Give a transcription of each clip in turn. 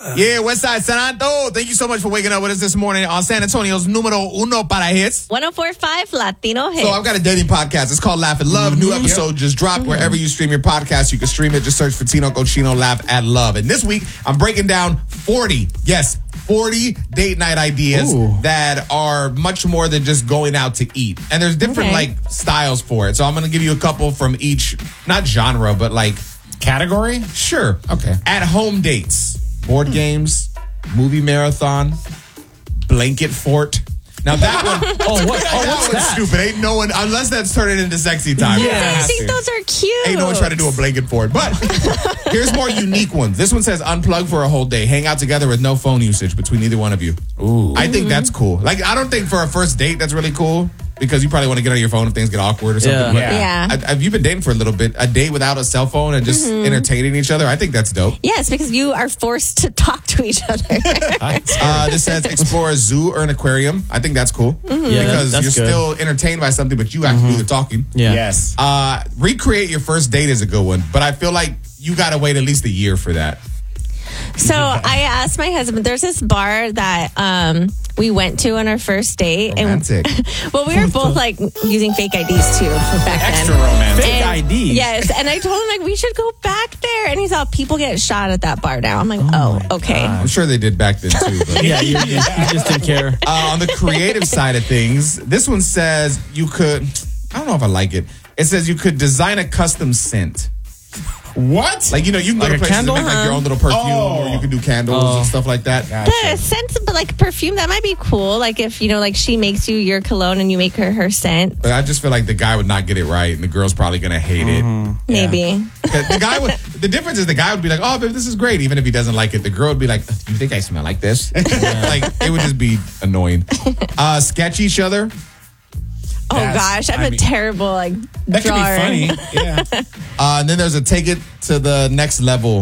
Yeah, Westside Santo. Thank you so much for waking up with us this morning on San Antonio's Numero Uno para Hits. 104.5 Latino Hits. So I've got a dating podcast. It's called Laugh and Love. New episode just dropped. Wherever you stream your podcast, you can stream it. Just search for Tino Cochino Laugh at Love. And this week, I'm breaking down 40 date night ideas that are much more than just going out to eat. And there's different styles for it. So I'm going to give you a couple from each, not genre, but category? Sure. Okay. At home dates, board games, movie marathon, blanket fort. Now that one, what's that? Stupid. Ain't no one, unless that's turning into sexy time. Yeah, I think those are cute. Ain't no one trying to do a blanket fort. But here's more unique ones. This one says unplug for a whole day. Hang out together with no phone usage between either one of you. Ooh. I think that's cool. I don't think for a first date that's really cool. Because you probably want to get on your phone if things get awkward or something. Yeah. Have you been dating for a little bit? A date without a cell phone and just entertaining each other? I think that's dope. Yes, because you are forced to talk to each other. This says explore a zoo or an aquarium. I think that's cool. Because you're still entertained by something, but you have to do the talking. Yeah. Yes. Recreate your first date is a good one. But I feel like you got to wait at least a year for that. So I asked my husband, there's this bar that we went to on our first date. Romantic. And well, we were both using fake IDs too back Extra then. romantic. And, Fake IDs. Yes. And I told him we should go back there. And he saw people get shot at that bar now. I'm like, okay. I'm sure they did back then too. But. You just didn't care. On the creative side of things, this one says you could, I don't know if I like it. It says you could design a custom scent. What? You can go to places to make your own little perfume, or you can do candles and stuff like that. Gotcha. The scent, but perfume, that might be cool. If, she makes you your cologne and you make her scent. But I just feel like the guy would not get it right, and the girl's probably going to hate it. Maybe. The guy would. The difference is the guy would be like, "Oh, babe, this is great," even if he doesn't like it. The girl would be like, "You think I smell like this?" It would just be annoying. Sketch each other. Oh gosh, I'm a terrible that drawer. Could be funny. Yeah. And then there's a take it to the next level.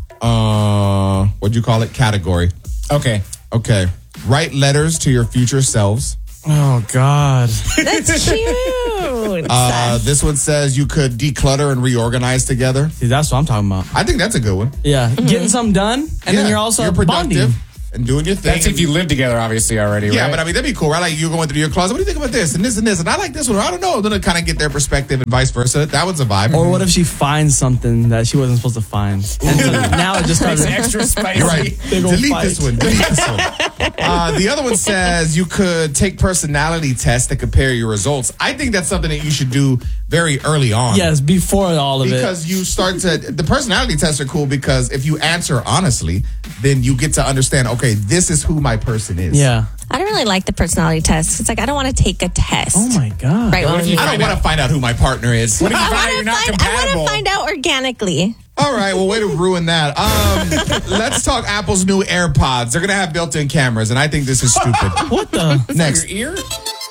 What'd you call it? Category. Okay. Write letters to your future selves. Oh God. That's cute. This one says you could declutter and reorganize together. See, that's what I'm talking about. I think that's a good one. Yeah, getting something done, and then you're also productive bonding. and doing your thing. That's if you live together, obviously, already, right? Yeah, but I mean, that'd be cool, right? You're going through your closet. What do you think about this and this and this? And I like this one. Or I don't know. Then to kind of get their perspective and vice versa. That one's a vibe. Or what if she finds something that she wasn't supposed to find? And so now it just starts extra spicy. You're right. Delete this one. The other one says you could take personality tests to compare your results. I think that's something that you should do very early on. Yes, before all of because you start to, the personality tests are cool because if you answer honestly, then you get to understand, okay, this is who my person is. Yeah. I don't really like the personality test. It's I don't want to take a test. Oh my God. Right. I don't want to find out who my partner is. What if you find out you're not compatible? I want to find out organically. All right, well, way to ruin that. Let's talk Apple's new AirPods. They're going to have built-in cameras, and I think this is stupid. What the? Next. Your ear?